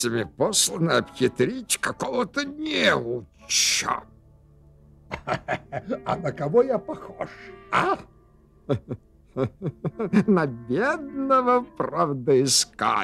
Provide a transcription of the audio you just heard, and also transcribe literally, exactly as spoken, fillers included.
послано обхитрить какого-то неуча. А на кого я похож, а? На бедного правдоискателя.